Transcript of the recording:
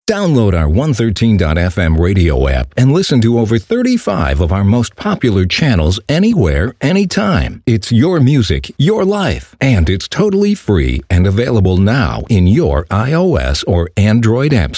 Download our 113.fm radio app and listen to over 35 of our most popular channels anywhere, anytime. It's your music, your life, and it's totally free and available now in your iOS or Android app